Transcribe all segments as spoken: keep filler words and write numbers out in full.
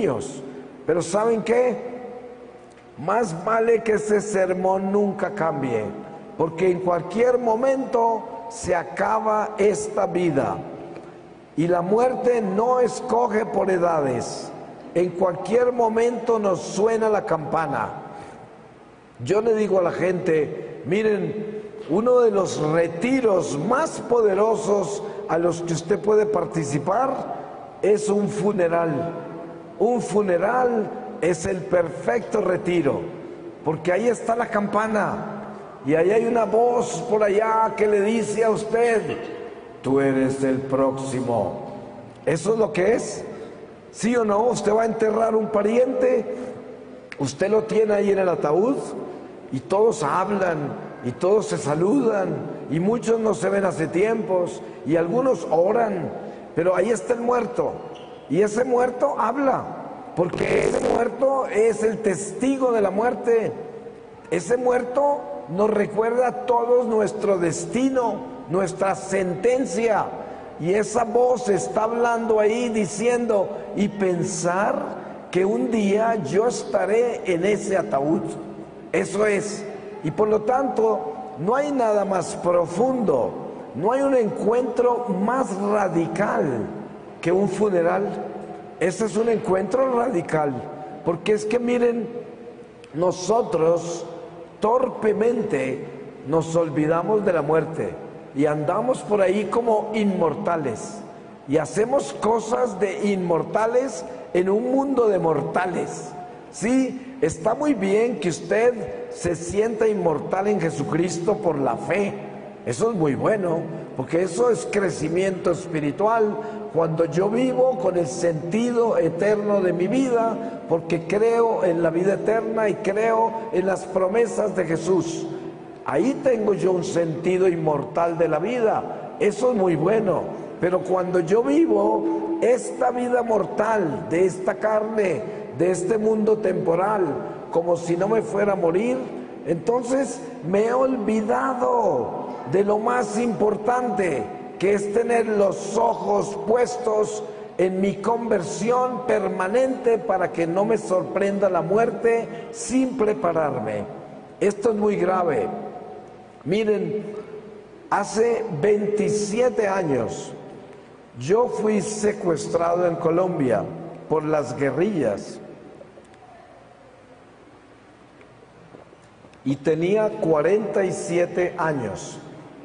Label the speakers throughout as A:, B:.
A: niños. Pero ¿saben qué? Más vale que ese sermón nunca cambie, porque en cualquier momento se acaba esta vida y la muerte no escoge por edades. En cualquier momento nos suena la campana. Yo le digo a la gente, miren, uno de los retiros más poderosos a los que usted puede participar es un funeral. Un funeral es el perfecto retiro, porque ahí está la campana y ahí hay una voz por allá que le dice a usted, tú eres el próximo. ¿Eso es lo que es? ¿Sí o no? Usted va a enterrar un pariente, usted lo tiene ahí en el ataúd y todos hablan y todos se saludan y muchos no se ven hace tiempos y algunos oran, pero ahí está el muerto y ese muerto habla, porque ese muerto es el testigo de la muerte. Ese muerto nos recuerda a todos nuestro destino, nuestra sentencia, y esa voz está hablando ahí diciendo, y pensar que un día yo estaré en ese ataúd. Eso es. Y por lo tanto, no hay nada más profundo, no hay un encuentro más radical que un funeral. Ese es un encuentro radical, porque es que miren, nosotros torpemente nos olvidamos de la muerte y andamos por ahí como inmortales y hacemos cosas de inmortales en un mundo de mortales. Sí, está muy bien que usted se sienta inmortal en Jesucristo por la fe. Eso es muy bueno, porque eso es crecimiento espiritual. Cuando yo vivo con el sentido eterno de mi vida, porque creo en la vida eterna y creo en las promesas de Jesús, ahí tengo yo un sentido inmortal de la vida. Eso es muy bueno. Pero cuando yo vivo esta vida mortal de esta carne, de este mundo temporal, como si no me fuera a morir, entonces me he olvidado de lo más importante, que es tener los ojos puestos en mi conversión permanente para que no me sorprenda la muerte sin prepararme. Esto es muy grave. Miren, hace veintisiete años yo fui secuestrado en Colombia por las guerrillas y tenía cuarenta y siete años.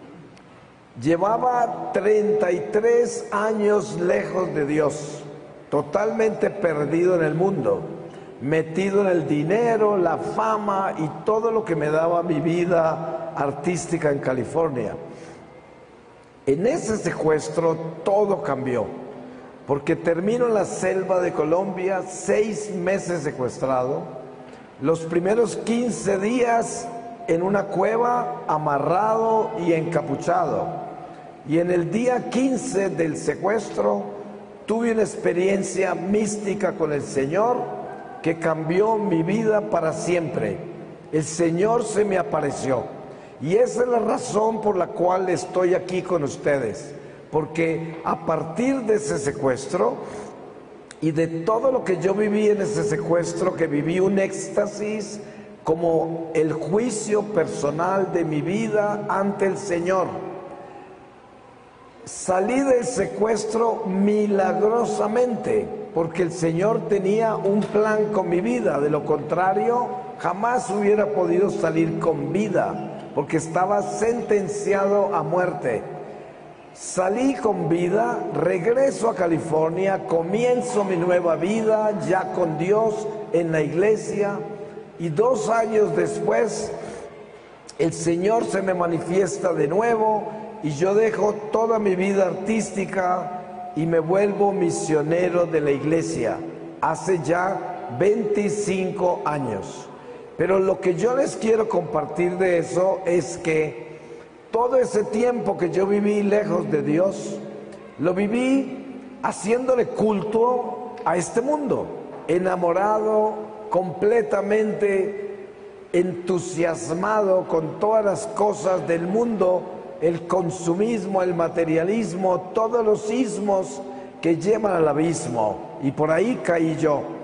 A: Llevaba treinta y tres años lejos de Dios, totalmente perdido en el mundo, metido en el dinero, la fama y todo lo que me daba mi vida artística en California. En ese secuestro todo cambió, porque termino en la selva de Colombia, seis meses secuestrado, los primeros quince días en una cueva, amarrado y encapuchado. Y en el día quince del secuestro tuve una experiencia mística con el Señor que cambió mi vida para siempre. El Señor se me apareció y esa es la razón por la cual estoy aquí con ustedes, porque a partir de ese secuestro y de todo lo que yo viví en ese secuestro, que viví un éxtasis como el juicio personal de mi vida ante el Señor. Salí del secuestro milagrosamente, porque el Señor tenía un plan con mi vida. De lo contrario, jamás hubiera podido salir con vida, porque estaba sentenciado a muerte. Salí con vida, regreso a California, comienzo mi nueva vida ya con Dios en la iglesia, y dos años después el Señor se me manifiesta de nuevo y yo dejo toda mi vida artística y me vuelvo misionero de la iglesia hace ya veinticinco años. Pero lo que yo les quiero compartir de eso es que todo ese tiempo que yo viví lejos de Dios, lo viví haciéndole culto a este mundo, enamorado, completamente entusiasmado con todas las cosas del mundo, el consumismo, el materialismo, todos los ismos que llevan al abismo. Y por ahí caí yo.